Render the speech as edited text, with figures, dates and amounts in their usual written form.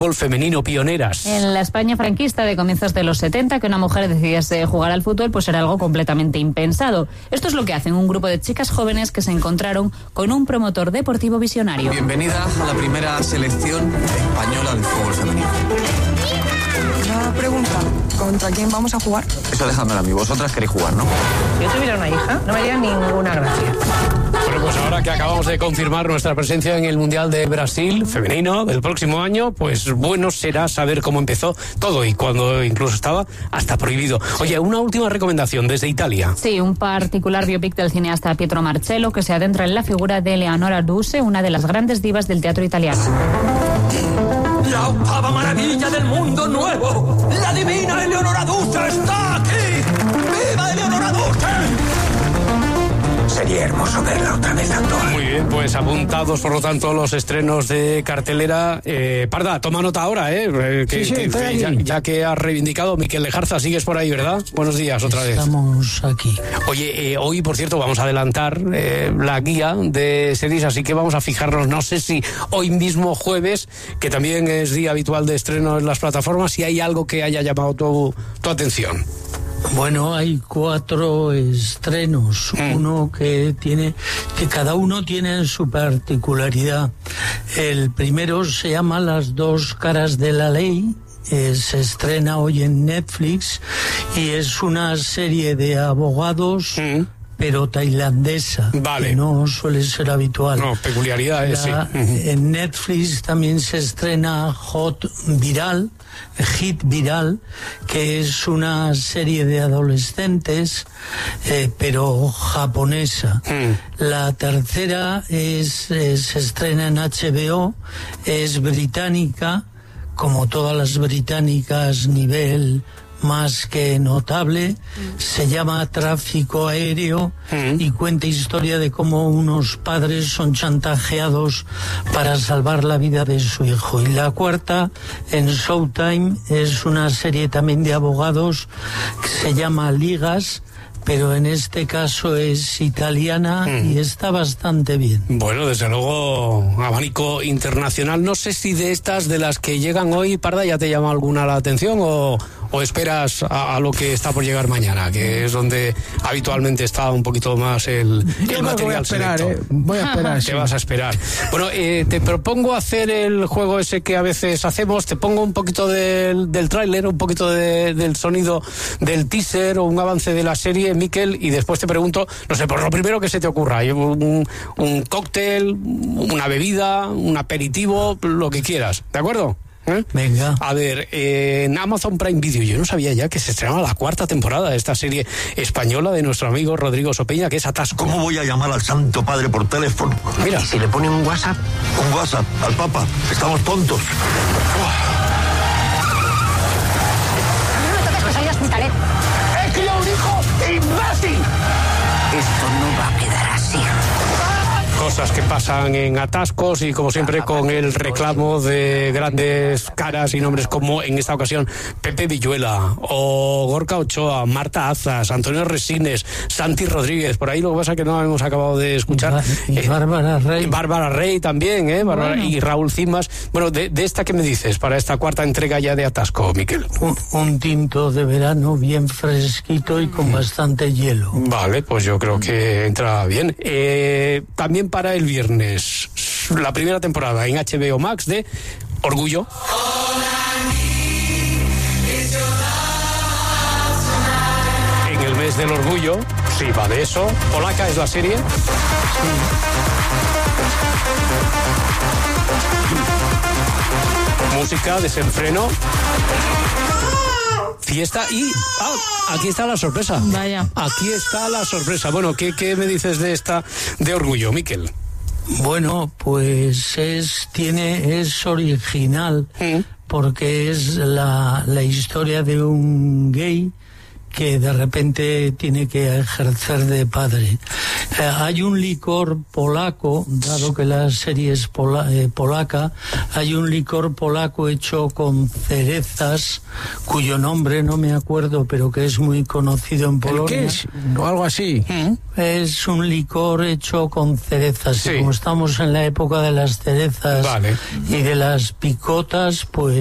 femenino pioneras. En la España franquista de comienzos de los 70, que una mujer decidiese jugar al fútbol, pues era algo completamente impensado. Esto es lo que hacen un grupo de chicas jóvenes que se encontraron con un promotor deportivo visionario. Bienvenida a la primera selección española del fútbol femenino. Una pregunta, ¿contra quién vamos a jugar? Eso dejadmelo a mí, vosotras queréis jugar, ¿no? Si yo tuviera una hija, no me haría ninguna gracia. Bueno, pues ahora que acabamos de confirmar nuestra presencia en el Mundial de Brasil femenino del próximo año, pues bueno será saber cómo empezó todo y cuando incluso estaba hasta prohibido. Oye, una última recomendación desde Italia. Sí, un particular biopic del cineasta Pietro Marcello que se adentra en la figura de Eleonora Duse, una de las grandes divas del teatro italiano. La octava maravilla del mundo nuevo, la divina Eleonora Duse está aquí. ¡Viva Eleonora Duse! Sería hermoso verla otra vez actuar. Muy bien, pues apuntados por lo tanto los estrenos de cartelera. Parda, toma nota ahora, ya que has reivindicado. Miquel Lejarza, sigues por ahí, ¿verdad? Buenos días otra vez. Estamos aquí. Oye, hoy por cierto vamos a adelantar la guía de series, así que vamos a fijarnos, no sé si hoy mismo jueves, que también es día habitual de estreno en las plataformas, si hay algo que haya llamado tu atención. Bueno, hay 4 estrenos, uno que cada uno tiene su particularidad. El primero se llama Las dos caras de la ley. Se estrena hoy en Netflix y es una serie de abogados, pero tailandesa, vale, que no suele ser habitual. No, peculiaridades, sí. En Netflix también se estrena Hit Viral, que es una serie de adolescentes, pero japonesa. La tercera se estrena en HBO, es británica, como todas las británicas, nivel más que notable, se llama Tráfico Aéreo y cuenta historia de cómo unos padres son chantajeados para salvar la vida de su hijo. Y la cuarta, en Showtime, es una serie también de abogados que se llama Ligas, pero en este caso es italiana y está bastante bien. Bueno, desde luego, abanico internacional. No sé si de estas, de las que llegan hoy, Parda, ¿ya te llama alguna la atención o esperas a lo que está por llegar mañana, que es donde habitualmente está un poquito más el material voy a esperar, selecto? Voy a esperar. Te sí. vas a esperar. Bueno, te propongo hacer el juego ese que a veces hacemos. Te pongo un poquito del tráiler, un poquito del sonido del teaser o un avance de la serie, Miquel, y después te pregunto, no sé, por lo primero que se te ocurra, un cóctel, una bebida, un aperitivo, lo que quieras, ¿de acuerdo? Venga. A ver, en Amazon Prime Video, yo no sabía ya que se estrenaba la 4ª temporada de esta serie española de nuestro amigo Rodrigo Sopeña, que es Atasco. ¿Cómo voy a llamar al Santo Padre por teléfono? Mira. ¿Y si le pone un WhatsApp? Un WhatsApp al Papa. Estamos tontos. No me toques que soy hospitalet. ¡He criado un hijo imbécil! Esto no va a quedar así. Cosas que pasan en atascos y como siempre con el reclamo de grandes caras y nombres como en esta ocasión Pepe Villuela o Gorka Ochoa, Marta Azas, Antonio Resines, Santi Rodríguez. Por ahí lo que pasa es que no hemos acabado de escuchar. Y Bárbara Rey. Bárbara Rey también, Bárbara, y Raúl Cimas. Bueno, de esta, ¿qué me dices para esta 4ª entrega ya de Atasco, Miquel? Un tinto de verano bien fresquito y con bastante hielo. Vale, pues yo creo que entra bien. También para el viernes, la primera temporada en HBO Max de Orgullo. En el mes del orgullo, sí, va de eso. Polaca es la serie. Música, desenfreno, fiesta y... aquí está la sorpresa. Vaya. Aquí está la sorpresa. Bueno, ¿qué me dices de esta de Orgullo, Miquel? Bueno, pues es original porque es la historia de un gay que de repente tiene que ejercer de padre. Hay un licor polaco, dado que la serie es polaca, hay un licor polaco hecho con cerezas, cuyo nombre no me acuerdo, pero que es muy conocido en Polonia. ¿El qué es? ¿O algo así? Es un licor hecho con cerezas. Sí. Y como estamos en la época de las cerezas y de las picotas, pues